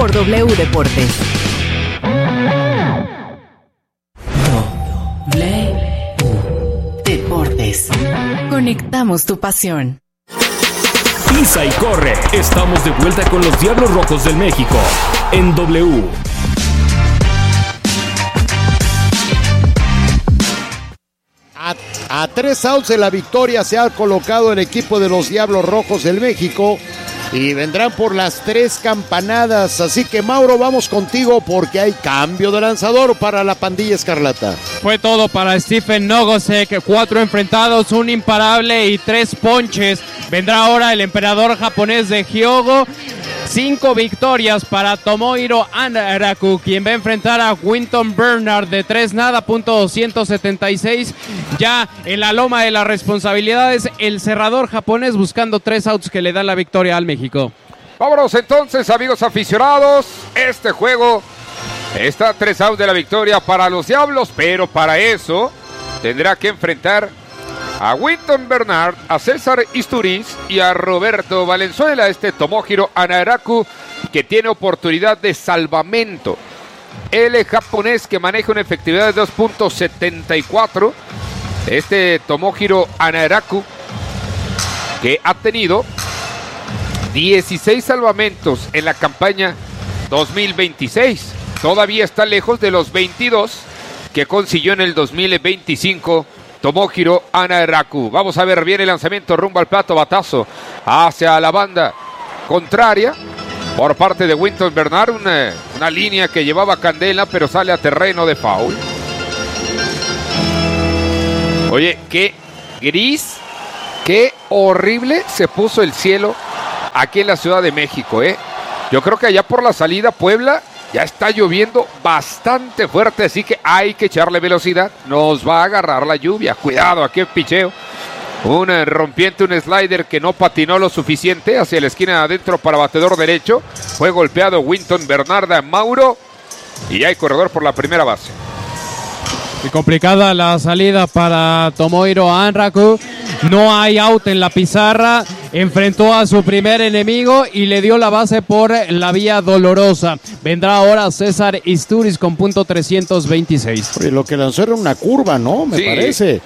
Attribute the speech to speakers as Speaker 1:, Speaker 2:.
Speaker 1: por W Deportes. W Deportes. Conectamos tu pasión.
Speaker 2: Pisa y corre. Estamos de vuelta con los Diablos Rojos del México en W.
Speaker 3: A 3 outs de la victoria se ha colocado el equipo de los Diablos Rojos del México y vendrán por las 3 campanadas. Así que, Mauro, vamos contigo porque hay cambio de lanzador para la pandilla escarlata.
Speaker 4: Fue todo para Stephen Nogosek, 4 enfrentados, un imparable y 3 ponches. Vendrá ahora el emperador japonés de Hyogo. 5 victorias para Tomohiro Anaraku, quien va a enfrentar a Winton Bernard de 3-0, .276. Ya en la loma de las responsabilidades, el cerrador japonés buscando 3 outs que le dan la victoria al México.
Speaker 5: Vámonos entonces, amigos aficionados. Este juego está 3 outs de la victoria para los Diablos, pero para eso tendrá que enfrentar a Winton Bernard, a César Isturiz y a Roberto Valenzuela, Tomohiro Anaraku, que tiene oportunidad de salvamento. El japonés que maneja una efectividad de 2.74. Tomohiro Anaraku, que ha tenido 16 salvamentos en la campaña 2026. Todavía está lejos de los 22 que consiguió en el 2025 Tomohiro Anaraku. Vamos a ver bien el lanzamiento rumbo al plato, batazo hacia la banda contraria por parte de Winton Bernard, una línea que llevaba candela pero sale a terreno de foul. Oye, qué gris, qué horrible se puso el cielo aquí en la Ciudad de México, Yo creo que allá por la salida Puebla ya está lloviendo bastante fuerte, así que hay que echarle velocidad. Nos va a agarrar la lluvia. Cuidado, aquí el picheo. Un rompiente, un slider que no patinó lo suficiente hacia la esquina de adentro para bateador derecho. Fue golpeado Winton Bernard a Mauro. Y hay corredor por la primera base.
Speaker 4: Y complicada la salida para Tomohiro Anaraku. No hay out en la pizarra. Enfrentó a su primer enemigo y le dio la base por la vía dolorosa. Vendrá ahora César Isturiz con .326.
Speaker 3: Lo que lanzó era una curva, ¿no? Me parece.